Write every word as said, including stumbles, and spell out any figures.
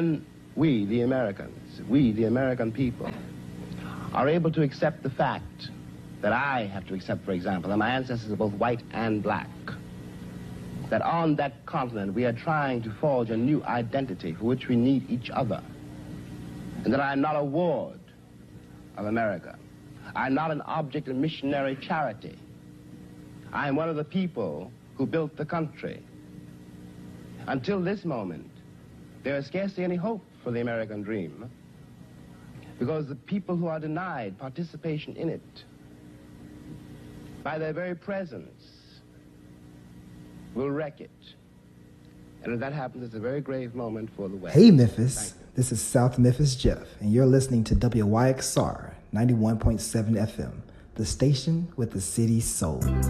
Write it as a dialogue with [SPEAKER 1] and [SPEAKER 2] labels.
[SPEAKER 1] when we, the Americans, we, the American people, are able to accept the fact that I have to accept, for example, that my ancestors are both white and black, that on that continent we are trying to forge a new identity for which we need each other, and that I am not a ward of America. I am not an object of missionary charity. I am one of the people who built the country. Until this moment, there is scarcely any hope for the American dream, because the people who are denied participation in it, by their very presence, will wreck it. And if that happens, it's a very grave moment for the West.
[SPEAKER 2] Hey, Memphis. This is South Memphis Jeff, and you're listening to W Y X R ninety-one point seven F M, the station with the city's soul.